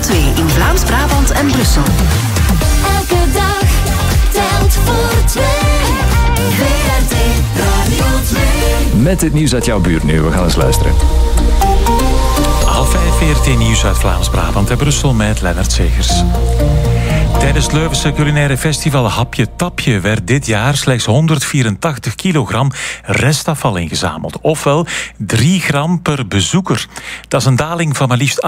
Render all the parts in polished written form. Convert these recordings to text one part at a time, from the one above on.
2 in Vlaams-Brabant en Brussel. Elke dag telt voor 2. VRT Radio 2. Met het nieuws uit jouw buurt nu. We gaan eens luisteren. 5:30 VRT Nieuws uit Vlaams-Brabant en Brussel met Lennart Segers. Tijdens het Leuvense culinaire festival Hapje Tapje werd dit jaar slechts 184 kilogram restafval ingezameld. Ofwel 3 gram per bezoeker. Dat is een daling van maar liefst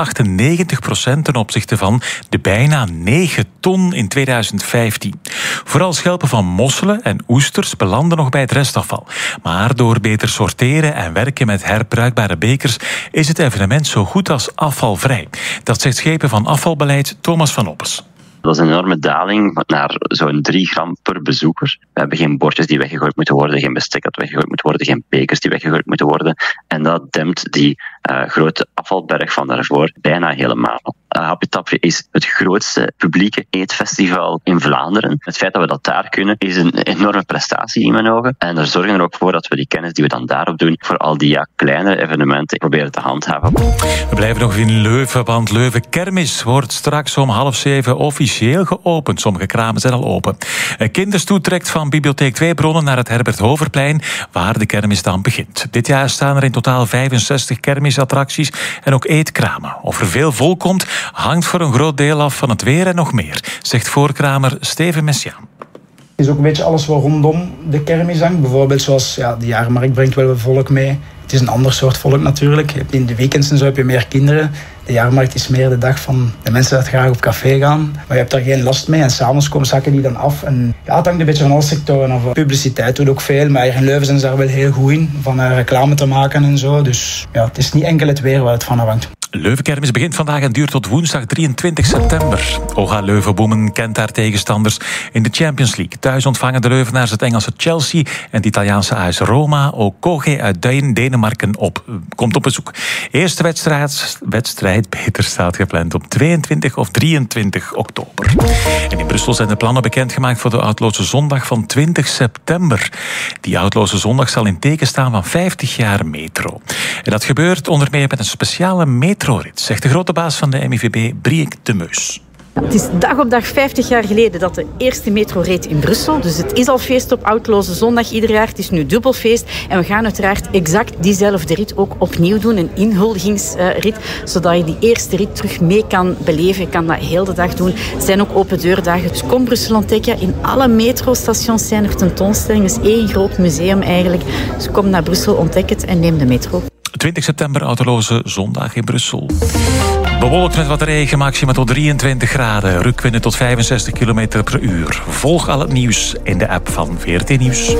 98% ten opzichte van de bijna 9 ton in 2015. Vooral schelpen van mosselen en oesters belanden nog bij het restafval. Maar door beter sorteren en werken met herbruikbare bekers is het evenement zo goed als afvalvrij. Dat zegt schepen van afvalbeleid Thomas van Oppes. Dat is een enorme daling naar zo'n 3 gram per bezoeker. We hebben geen bordjes die weggegooid moeten worden, geen bestek dat weggegooid moet worden, geen bekers die weggegooid moeten worden. En dat dempt die grote afvalberg van daarvoor bijna helemaal. Hapje Tapje is het grootste publieke eetfestival in Vlaanderen. Het feit dat we dat daar kunnen, is een enorme prestatie in mijn ogen. En daar zorgen we er ook voor dat we die kennis die we dan daarop doen, voor al die kleinere evenementen proberen te handhaven. We blijven nog in Leuven, want Leuven Kermis wordt straks om 6:30 officieel geopend. Sommige kramen zijn al open. Een kinderstoet trekt van Bibliotheek 2 Bronnen naar het Herbert Hoverplein, waar de kermis dan begint. Dit jaar staan er in totaal 65 kermisattracties en ook eetkramen. Of er veel volk komt, hangt voor een groot deel af van het weer en nog meer, zegt voorkramer Steven Messiaan. Het is ook een beetje alles wat rondom de kermis hangt. Bijvoorbeeld zoals de jaarmarkt brengt wel volk mee. Het is een ander soort volk natuurlijk. In de weekends en zo heb je meer kinderen. De jaarmarkt is meer de dag van de mensen die graag op café gaan. Maar je hebt daar geen last mee. En s'avonds komen zakken die dan af. En het hangt een beetje van alle sectoren af. Publiciteit doet ook veel. Maar hier in Leuven zijn ze daar wel heel goed in. Van reclame te maken en zo. Dus het is niet enkel het weer waar het van afhangt. Leuvenkermis begint vandaag en duurt tot woensdag 23 september. OGA Leuven-Boemen kent haar tegenstanders in de Champions League. Thuis ontvangen de Leuvenaars het Engelse Chelsea en het Italiaanse AS Roma. Ook Koge uit Denemarken komt op bezoek. Eerste wedstrijd staat gepland op 22 of 23 oktober. En in Brussel zijn de plannen bekendgemaakt voor de Oudloze Zondag van 20 september. Die Oudloze Zondag zal in teken staan van 50 jaar metro. En dat gebeurt onder meer met een speciale metrorit, zegt de grote baas van de MIVB, Briek de Meus. Het is dag op dag 50 jaar geleden dat de eerste metro reed in Brussel. Dus het is al feest op Oudloze Zondag ieder jaar. Het is nu dubbel feest. En we gaan uiteraard exact diezelfde rit ook opnieuw doen. Een inhuldigingsrit. Zodat je die eerste rit terug mee kan beleven. Je kan dat heel de dag doen. Er zijn ook open deurdagen. Dus kom Brussel ontdekken. In alle metrostations zijn er tentoonstellingen. Het is één groot museum eigenlijk. Dus kom naar Brussel, ontdek het en neem de metro. 20 september, Oudloze Zondag in Brussel. Bewolkt met wat regen, maxima tot 23 graden. Rukwinden tot 65 km per uur. Volg al het nieuws in de app van VRT Nieuws.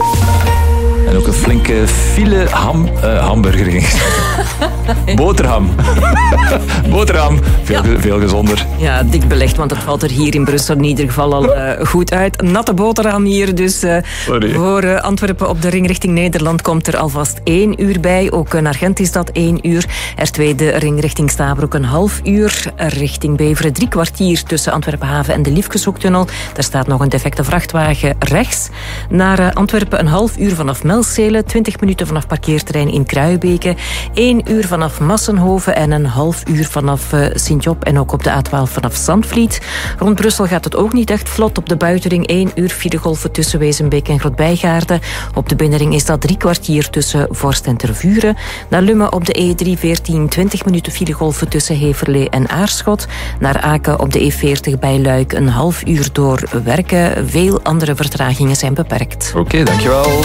En ook een flinke file hamburger. Boterham. Boterham. Veel gezonder. Ja, dik belegd, want het valt er hier in Brussel in ieder geval al goed uit. Natte boterham hier, dus voor Antwerpen op de ring richting Nederland komt er alvast 1 uur bij. Ook naar Gent is dat 1 uur. R2 de ring richting Stabroek een half uur. Richting Beveren 3 kwartier tussen Antwerpen Haven en de Liefkeshoektunnel. Daar staat nog een defecte vrachtwagen rechts. Naar Antwerpen een half uur vanaf Melzele, 20 minuten vanaf parkeerterrein in Kruijbeke, 1 uur vanaf Massenhoven en een half uur vanaf Sint-Job en ook op de A12 vanaf Zandvliet. Rond Brussel gaat het ook niet echt vlot. Op de buitenring 1 uur filegolven tussen Wezenbeek en Grootbijgaarden. Op de binnenring is dat 3 kwartier tussen Vorst en Tervuren. Naar Lummen op de E314 20 minuten filegolven tussen Heverlee en Aarschot. Naar Aken op de E40 bij Luik een half uur door Werken. Veel andere vertragingen zijn beperkt. Oké, dankjewel.